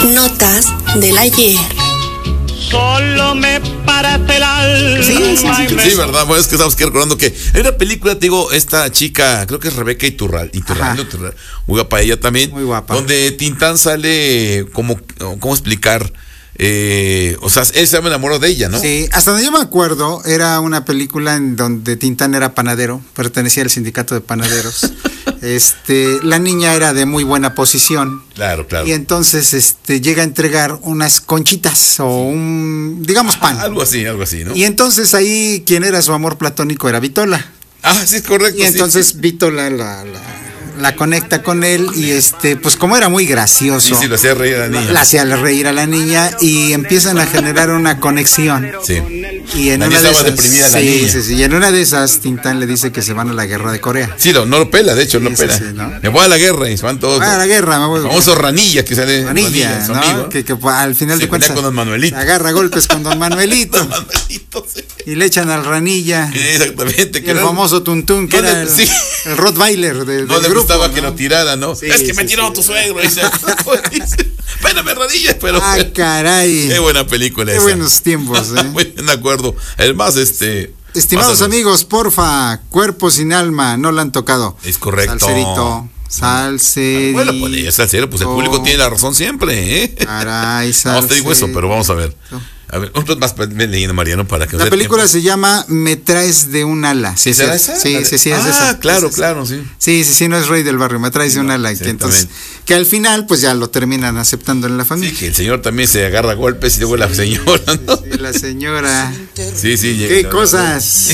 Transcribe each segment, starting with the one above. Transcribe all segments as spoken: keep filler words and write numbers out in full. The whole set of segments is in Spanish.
Notas del ayer. Solo me parece el alma. Sí, sí, sí, sí, verdad, bueno, es que estamos aquí recordando que hay una película, te digo, esta chica, creo que es Rebeca Iturral, Iturral, Iturral, muy guapa ella también, muy guapa, donde Tintán sale como, ¿cómo explicar? Eh, o sea, él se me enamoró de ella, ¿no? Sí, hasta donde yo me acuerdo, era una película en donde Tintán era panadero, pertenecía al sindicato de panaderos. Este, la niña era de muy buena posición. Claro, claro. Y entonces este llega a entregar unas conchitas o un, digamos, pan. Ah, algo así, algo así, ¿no? Y entonces ahí quien era su amor platónico era Vitola. Ah, sí, es correcto. Y entonces sí, sí. Vitola la, la, la conecta con él y este, pues como era muy gracioso. Sí, sí, lo hacía reír a la niña. La hacía reír a la niña y empiezan a generar una conexión. Sí. Y en la una de esas, deprimida la sí, niña. sí, sí, y en una de esas Tintán le dice que se van a la guerra de Corea. Sí, no, no lo pela, de hecho, Sí, no sí, pela. sí, ¿no? Me voy a la guerra y se van todos. Ah, a la guerra, me voy. El famoso Ranilla que sale. Ranilla, su ¿no? amigo. Que, que al final Se de cuentas pelea con don Manuelito. agarra golpes con don Manuelito. Don Manuelito, sí. Y le echan al Ranilla. Sí, exactamente. Y que el era- famoso Tuntún, que No era le- el, sí. el Rottweiler de, No del le grupo, gustaba ¿no? que lo tirara, ¿no? Sí, es que sí, me tiró sí. tu suegro. Dice, espérame, Ranilla, pero. Ah, caray. Qué buena película Qué esa. buenos tiempos, ¿eh? Muy bien, de acuerdo. Además, este. Estimados pásanos. amigos, porfa, Cuerpo sin alma, no la han tocado. Es correcto. Salserito, salserito. Bueno, pues es salsero, pues el público tiene la razón siempre, ¿eh? Caray, No te digo eso, salsero. pero vamos a ver. A ver, otros más ven leyendo, Mariano, para que nos La dé película tiempo. se llama Me traes de un ala. Sí, ¿Será sí, esa? sí, La de- sí, sí, es ah, esa. claro, Es esa. claro, sí. Sí, sí, sí, no es Rey del Barrio, Me traes de un No, ala. Que, entonces, exactamente. que al final, pues ya lo terminan aceptando en la Sí, familia. que el señor también se agarra a golpes y luego la señora, ¿no? Sí, la señora. Sí, sí. ¿Qué llega- cosas?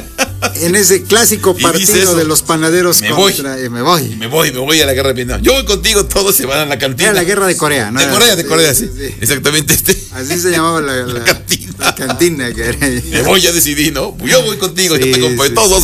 En ese clásico Y partido dice eso, de los panaderos me voy. contra. eh, me voy. Y me voy, me voy a la guerra de Vietnam. Yo voy contigo, todos se van a la cantina. Era la guerra de Corea, ¿no? De Era- Corea, de sí, Corea, sí. sí, sí. Exactamente este. Así se llamaba la, la- La cantina. la cantina que era ahí. Me voy, ya decidí, ¿no? Yo voy contigo, Sí, yo te acompaño. sí, Todos